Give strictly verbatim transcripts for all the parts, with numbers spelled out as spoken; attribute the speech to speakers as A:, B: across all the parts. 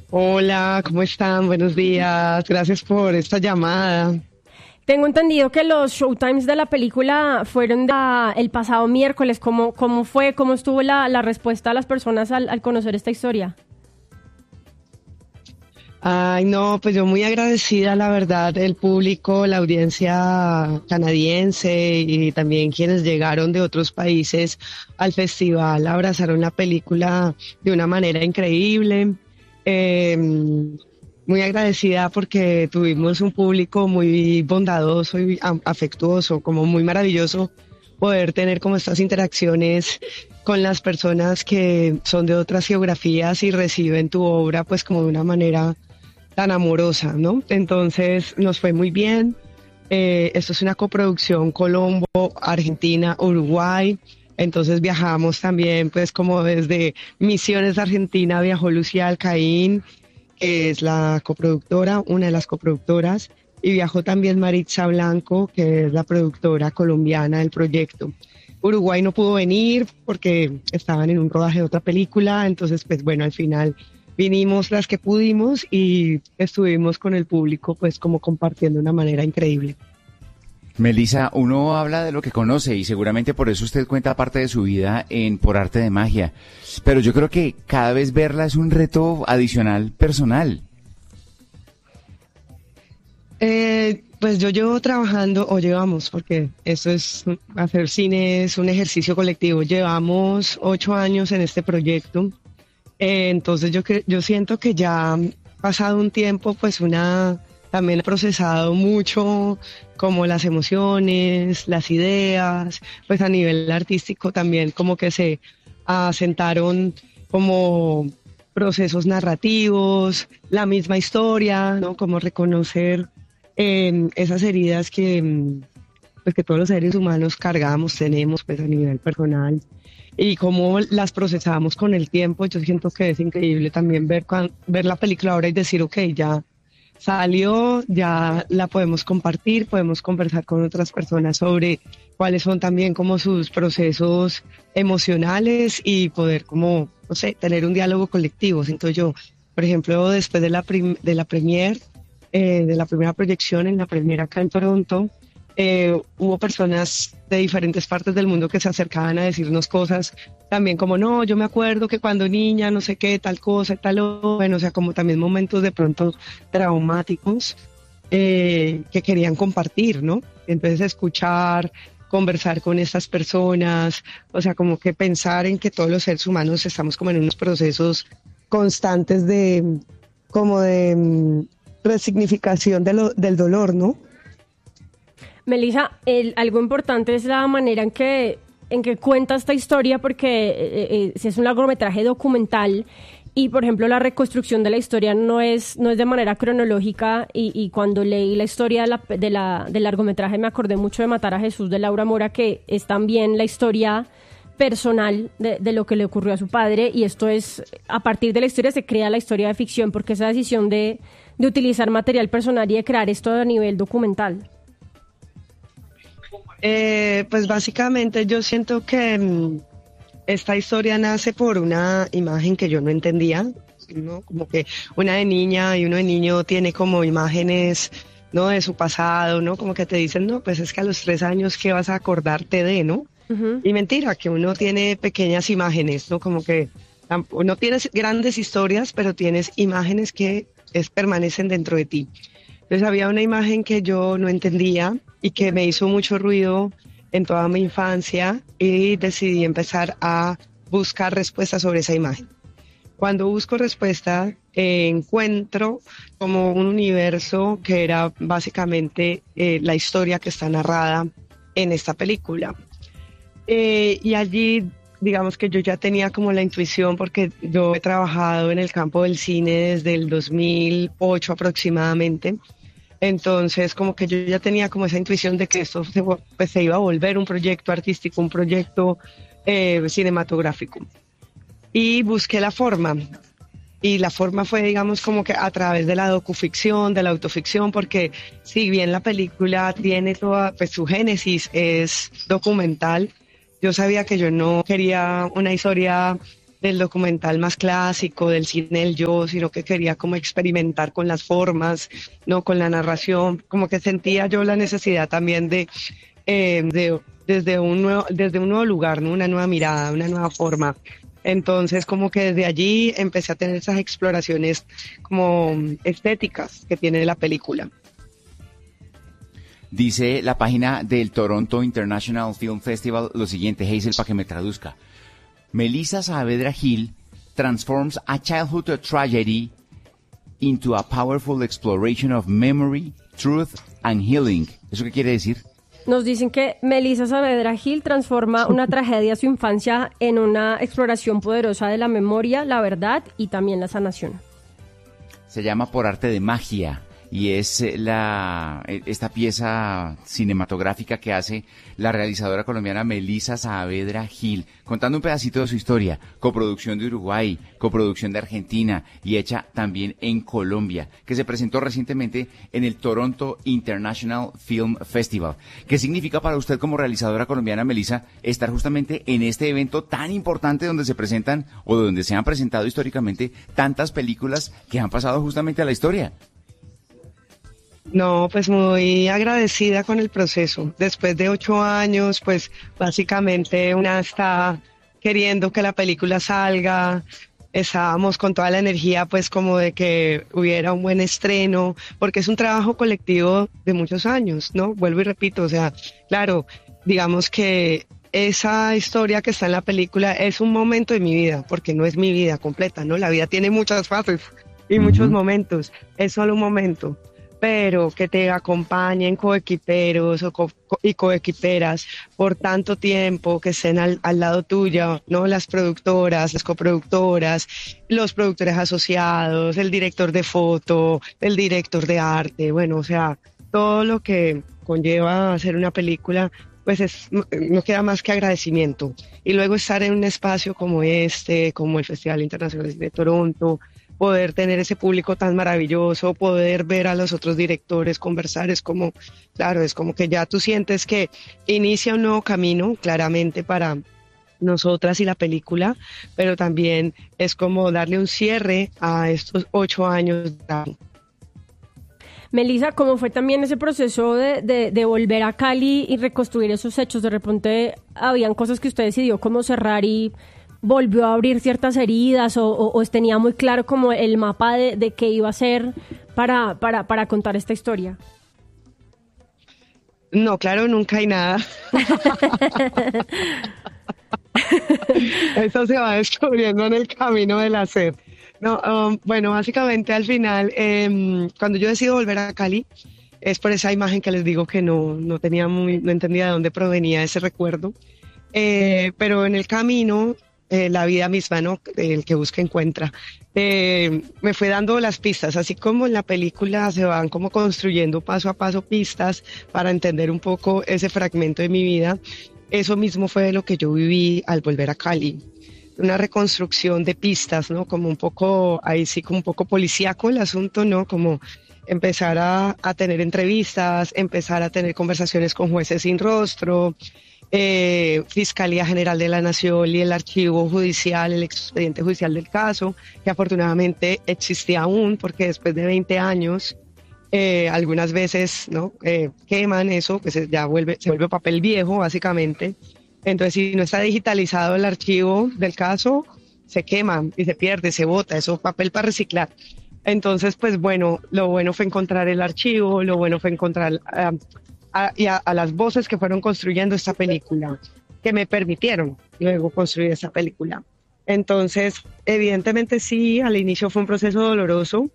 A: Hola, ¿cómo están? Buenos días. Gracias por esta llamada.
B: Tengo entendido que los showtimes de la película fueron da- el pasado miércoles. ¿Cómo, cómo fue? ¿Cómo estuvo la, la respuesta de las personas al, al conocer esta historia?
A: Ay, no, pues yo muy agradecida, la verdad, el público, la audiencia canadiense y también quienes llegaron de otros países al festival abrazaron la película de una manera increíble. Eh, Muy agradecida porque tuvimos un público muy bondadoso y a- afectuoso, como muy maravilloso poder tener como estas interacciones con las personas que son de otras geografías y reciben tu obra pues como de una manera tan amorosa, ¿no? Entonces nos fue muy bien. Eh, esto es una coproducción Colombo, Argentina, Uruguay. Entonces viajamos también, pues como desde Misiones, Argentina, viajó Lucía Alcaín, que es la coproductora, una de las coproductoras, y viajó también Maritza Blanco, que es la productora colombiana del proyecto. Uruguay no pudo venir porque estaban en un rodaje de otra película, entonces pues bueno, al final vinimos las que pudimos y estuvimos con el público pues como compartiendo de una manera increíble.
C: Melissa, uno habla de lo que conoce y seguramente por eso usted cuenta parte de su vida en Por Arte de Magia. Pero yo creo que cada vez verla es un reto adicional personal.
A: Eh, pues yo llevo trabajando, o llevamos, porque eso es, hacer cine es un ejercicio colectivo, llevamos ocho años en este proyecto. Eh, entonces yo, cre- yo siento que ya pasado un tiempo, pues una también ha procesado mucho como las emociones, las ideas, pues a nivel artístico también como que se asentaron como procesos narrativos, la misma historia, ¿no? Como reconocer eh, esas heridas que, mm, pues que todos los seres humanos cargamos, tenemos pues a nivel personal y cómo las procesamos con el tiempo. Yo siento que es increíble también ver, cuan- ver la película ahora y decir, ok, ya salió, ya la podemos compartir, podemos conversar con otras personas sobre cuáles son también como sus procesos emocionales y poder como, no sé, tener un diálogo colectivo. Siento yo, por ejemplo, después de la, prim- de la premier, eh, de la primera proyección en la premier acá en Toronto, eh, hubo personas de diferentes partes del mundo que se acercaban a decirnos cosas también como, no, yo me acuerdo que cuando niña, no sé qué, tal cosa, tal, o-". Bueno, o sea, como también momentos de pronto traumáticos eh, que querían compartir, ¿no? Entonces escuchar, conversar con estas personas, o sea, como que pensar en que todos los seres humanos estamos como en unos procesos constantes de, como de mm, resignificación de lo- del dolor, ¿no?
B: Melissa, el- algo importante es la manera en que, en que cuenta esta historia, porque eh, eh, es un largometraje documental y, por ejemplo, la reconstrucción de la historia no es, no es de manera cronológica y, y cuando leí la historia de la, de la- del largometraje me acordé mucho de Matar a Jesús de Laura Mora, que es también la historia personal de, de lo que le ocurrió a su padre, y esto es, a partir de la historia se crea la historia de ficción, porque esa decisión de, de utilizar material personal y de crear esto a nivel documental.
A: Eh, pues básicamente yo siento que mm, esta historia nace por una imagen que yo no entendía, ¿no? Como que una de niña y uno de niño tiene como imágenes, ¿no? De su pasado, ¿no? Como que te dicen, no, pues es que a los tres años, ¿qué vas a acordarte de, no?
B: Ujú.
A: Y mentira, que uno tiene pequeñas imágenes, ¿no? Como que tamp- no tienes grandes historias, pero tienes imágenes que es, permanecen dentro de ti. Entonces había una imagen que yo no entendía y que me hizo mucho ruido en toda mi infancia y decidí empezar a buscar respuestas sobre esa imagen. Cuando busco respuesta, eh, encuentro como un universo que era básicamente eh, la historia que está narrada en esta película. Eh, y allí, digamos que yo ya tenía como la intuición porque yo he trabajado en el campo del cine desde el dos mil ocho aproximadamente. Entonces, como que yo ya tenía como esa intuición de que esto se, vo- pues, se iba a volver un proyecto artístico, un proyecto eh, cinematográfico. Y busqué la forma. Y la forma fue, digamos, como que a través de la docuficción, de la autoficción, porque si bien la película tiene toda, pues su génesis es documental, yo sabía que yo no quería una historia del documental más clásico, del cine del yo, sino que quería como experimentar con las formas, no con la narración, como que sentía yo la necesidad también de, eh, de desde un nuevo, desde un nuevo lugar, ¿no? Una nueva mirada, una nueva forma. Entonces, como que desde allí empecé a tener esas exploraciones como estéticas que tiene la película.
C: Dice la página del Toronto International Film Festival lo siguiente, Hazel, para que me traduzca. Melissa Saavedra Gil transforms a childhood tragedy into a powerful exploration of memory, truth and healing. ¿Eso qué quiere decir?
B: Nos dicen que Melissa Saavedra Gil transforma una tragedia a su infancia en una exploración poderosa de la memoria, la verdad y también la sanación.
C: Se llama Por Arte de Magia y es la esta pieza cinematográfica que hace la realizadora colombiana Melissa Saavedra Gil, contando un pedacito de su historia, coproducción de Uruguay, coproducción de Argentina y hecha también en Colombia, que se presentó recientemente en el Toronto International Film Festival. ¿Qué significa para usted como realizadora colombiana, Melissa, estar justamente en este evento tan importante donde se presentan o donde se han presentado históricamente tantas películas que han pasado justamente a la historia?
A: No, pues muy agradecida con el proceso. Después de ocho años, pues básicamente una está queriendo que la película salga. Estábamos con toda la energía, pues como de que hubiera un buen estreno, porque es un trabajo colectivo de muchos años, ¿no? Vuelvo y repito, o sea, claro, digamos que esa historia que está en la película es un momento de mi vida, porque no es mi vida completa, ¿no? La vida tiene muchas fases y uh-huh. muchos momentos, es solo un momento. Pero que te acompañen coequiperos o co- y coequiperas por tanto tiempo, que estén al, al lado tuyo, ¿no? Las productoras, las coproductoras, los productores asociados, el director de foto, el director de arte, bueno, o sea, todo lo que conlleva hacer una película, pues es, no queda más que agradecimiento. Y luego estar en un espacio como este, como el Festival Internacional de Toronto, poder tener ese público tan maravilloso, poder ver a los otros directores conversar, es como, claro, es como que ya tú sientes que inicia un nuevo camino, claramente para nosotras y la película, pero también es como darle un cierre a estos ocho años.
B: Melissa, ¿cómo fue también ese proceso de, de, de volver a Cali y reconstruir esos hechos? De repente habían cosas que usted decidió como cerrar y volvió a abrir ciertas heridas o, o, o tenía muy claro como el mapa de, de qué iba a hacer para, para, para contar esta historia.
A: No, claro, nunca hay nada. Eso se va descubriendo en el camino del hacer. No, um, bueno, básicamente al final, eh, cuando yo decido volver a Cali, es por esa imagen que les digo que no, no tenía muy, no entendía de dónde provenía ese recuerdo. Eh, pero en el camino, Eh, la vida misma, ¿no? El que busca encuentra. Eh, me fue dando las pistas, así como en la película se van como construyendo paso a paso pistas para entender un poco ese fragmento de mi vida. Eso mismo fue lo que yo viví al volver a Cali. Una reconstrucción de pistas, ¿no? Como un poco, ahí sí, como un poco policíaco el asunto, ¿no? Como empezar a, a tener entrevistas, empezar a tener conversaciones con jueces sin rostro, Eh, Fiscalía General de la Nación y el archivo judicial, el expediente judicial del caso, que afortunadamente existía aún, porque después de veinte años, eh, algunas veces, ¿no? Eh, queman eso, que se, ya vuelve, se vuelve papel viejo, básicamente. Entonces, si no está digitalizado el archivo del caso, se quema y se pierde, se bota, eso es papel para reciclar. Entonces, pues bueno, lo bueno fue encontrar el archivo, lo bueno fue encontrar Uh, A, y a, a las voces que fueron construyendo esta película, que me permitieron luego construir esta película. Entonces, evidentemente sí, al inicio fue un proceso doloroso,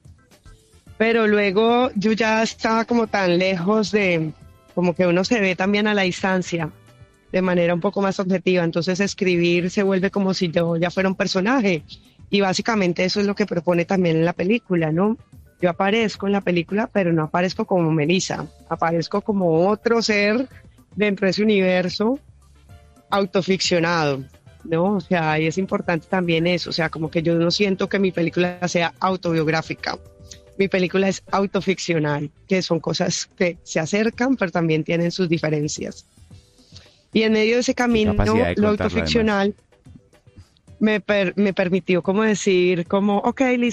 A: pero luego yo ya estaba como tan lejos de, como que uno se ve también a la distancia, de manera un poco más objetiva, entonces escribir se vuelve como si yo ya fuera un personaje, y básicamente eso es lo que propone también en la película, ¿no? Yo aparezco en la película, pero no aparezco como Melissa, aparezco como otro ser dentro de ese universo autoficcionado, ¿no? O sea, y es importante también eso, o sea, como que yo no siento que mi película sea autobiográfica, mi película es autoficcional, que son cosas que se acercan, pero también tienen sus diferencias. Y en medio de ese camino,
C: de
A: lo autoficcional, me, per- me permitió como decir, como, ok,